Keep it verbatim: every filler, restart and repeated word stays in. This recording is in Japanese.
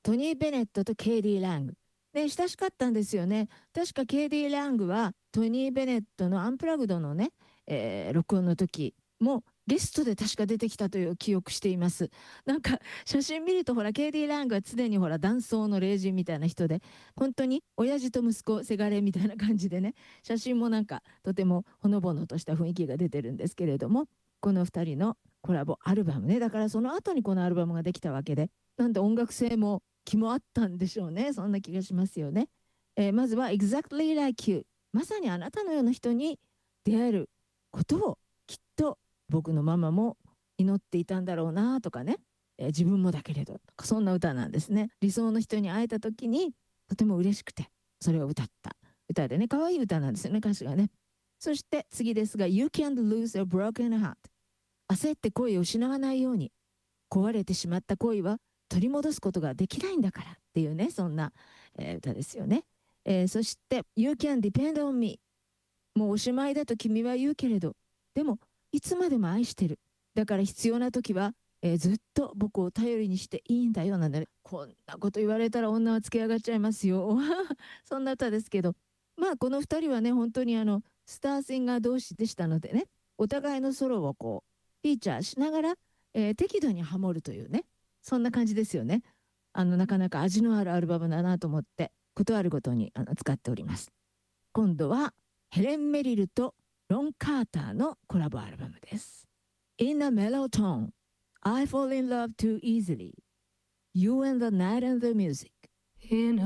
トニー・ベネットとケイディ・ラング。で、親しかったんですよね。確かケイディ・ラングはトニー・ベネットのアンプラグドのね、えー録音の時もゲストで確か出てきたという記憶しています。なんか写真見るとほら、ケイディ・ラングは常にほら、男装の霊人みたいな人で、本当に親父と息子、せがれみたいな感じでね、写真もなんかとてもほのぼのとした雰囲気が出てるんですけれども、このふたりのコラボアルバムね、だからその後にこのアルバムができたわけで、なんで音楽性も気もあったんでしょうね。そんな気がしますよね。えーまずは Exactly Like You。まさにあなたのような人に出会えることをきっと僕のママも祈っていたんだろうなとかね、えー自分もだけれど、そんな歌なんですね。理想の人に会えた時にとても嬉しくて、それを歌った歌でね、可愛い歌なんですよね、歌詞がね。そして次ですが、You can't lose a broken heart。焦って恋を失わないように、壊れてしまった恋は取り戻すことができないんだからっていうね、そんな、えー歌ですよね。えーそして、You can depend on me。もうおしまいだと君は言うけれど、でも、いつまでも愛してる。だから必要な時は、えーずっと僕を頼りにしていいんだよなんだね。こんなこと言われたら女はつけ上がっちゃいますよ。そんな歌ですけど、まあこのふたりはね、本当にあの、スターシンガー同士でしたのでね、お互いのソロをこう、フィーチャーしながら、えー適度にハモるというね、そんな感じですよね。あの、なかなか味のあるアルバムだなと思って、ことあるごとにあの使っております。今度は、ヘレン・メリルとロン・カーターのコラボアルバムです。In a mellow tone, I fall in love too easily. You and the night and the music. In a